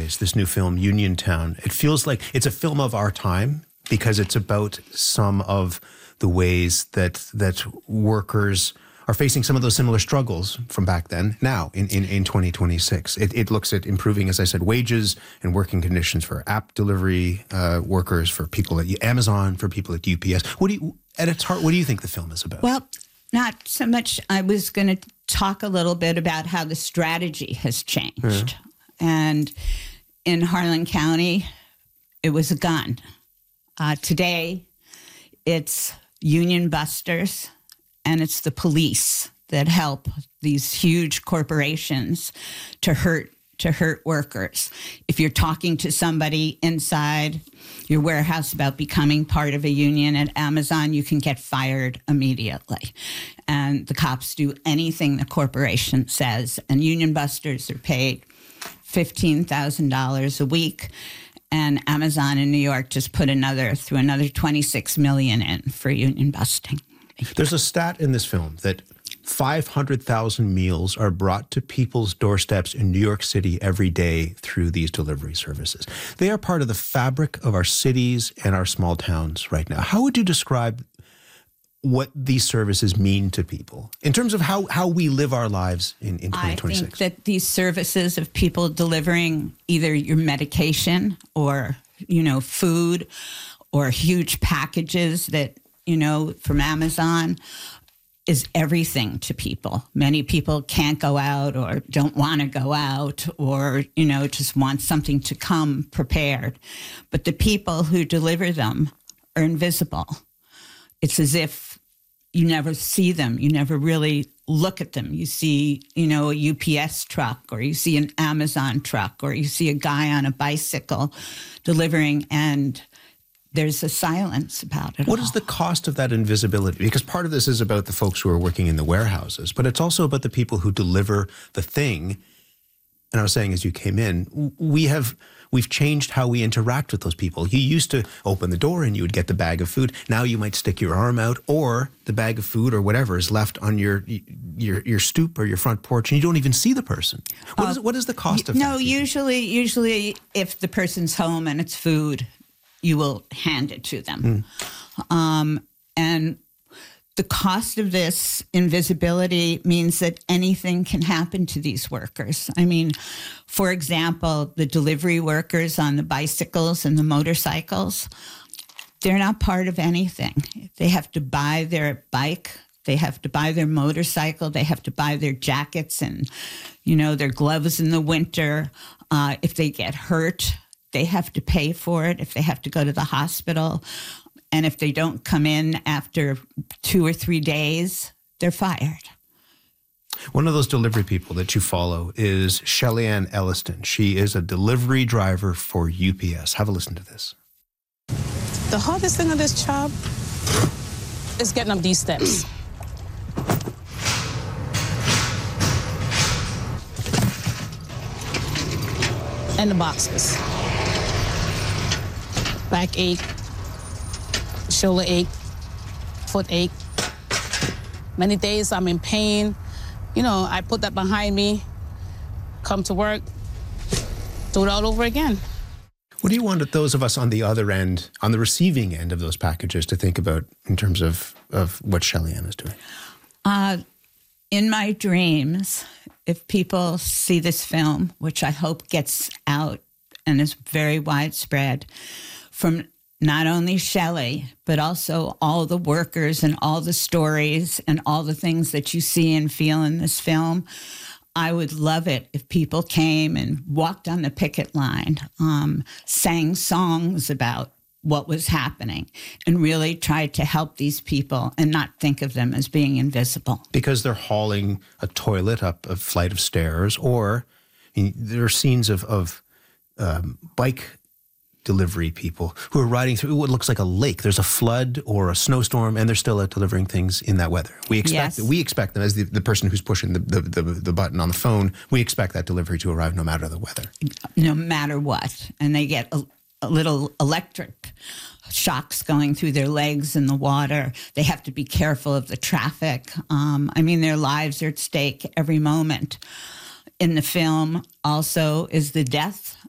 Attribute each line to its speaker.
Speaker 1: Days, this new film, Uniontown, it feels like it's a film of our time because it's about some of the ways that workers are facing some of those similar struggles from back then, now in 2026. It looks at improving, as I said, wages and working conditions for app delivery workers, for people at Amazon, for people at UPS. At its heart, what do you think the film is about?
Speaker 2: Well, not so much. I was going to talk a little bit about how the strategy has changed. And in Harlan County, it was a gun. Today, it's union busters, and it's the police that help these huge corporations to hurt workers. If you're talking to somebody inside your warehouse about becoming part of a union at Amazon, you can get fired immediately. And the cops do anything the corporation says. And union busters are paid $15,000 a week. And Amazon in New York just put another $26 million in for union busting.
Speaker 1: There's a stat in this film that 500,000 meals are brought to people's doorsteps in New York City every day through these delivery services. They are part of the fabric of our cities and our small towns right now. How would you describe what these services mean to people in terms of how we live our lives in 2026?
Speaker 2: I think that these services of people delivering either your medication or, food or huge packages that, from Amazon is everything to people. Many people can't go out or don't want to go out or, just want something to come prepared. But the people who deliver them are invisible. It's as if you never see them. You never really look at them. You see, a UPS truck, or you see an Amazon truck, or you see a guy on a bicycle delivering, and there's a silence about it.
Speaker 1: What is the cost of that invisibility? Because part of this is about the folks who are working in the warehouses, but it's also about the people who deliver the thing. And I was saying, as you came in, we've changed how we interact with those people. You used to open the door and you would get the bag of food. Now you might stick your arm out, or the bag of food or whatever is left on your stoop or your front porch, and you don't even see the person. What is the cost of that?
Speaker 2: No, usually if the person's home and it's food, you will hand it to them. And the cost of this invisibility means that anything can happen to these workers. I mean, for example, the delivery workers on the bicycles and the motorcycles, they're not part of anything. They have to buy their bike, they have to buy their motorcycle, they have to buy their jackets and, their gloves in the winter. If they get hurt, they have to pay for it. If they have to go to the hospital, and if they don't come in after 2 or 3 days, they're fired.
Speaker 1: One of those delivery people that you follow is Shelly-Ann Elliston. She is a delivery driver for UPS. Have a listen to this.
Speaker 3: The hardest thing of this job is getting up these steps. And the boxes. Back ache, shoulder ache, foot ache. Many days I'm in pain. I put that behind me, come to work, do it all over again.
Speaker 1: What do you want those of us on the other end, on the receiving end of those packages, to think about in terms of what Shelly-Ann is doing?
Speaker 2: In my dreams, if people see this film, which I hope gets out and is very widespread, from not only Shelley, but also all the workers and all the stories and all the things that you see and feel in this film, I would love it if people came and walked on the picket line, sang songs about what was happening, and really tried to help these people and not think of them as being invisible.
Speaker 1: Because they're hauling a toilet up a flight of stairs, or there are scenes of bike delivery people who are riding through what looks like a lake. There's a flood or a snowstorm, and they're still out delivering things in that weather. We expect them, as the person who's pushing the button on the phone, we expect that delivery to arrive no matter the weather.
Speaker 2: No matter what. And they get a little electric shocks going through their legs in the water. They have to be careful of the traffic. Their lives are at stake every moment. In the film also is the death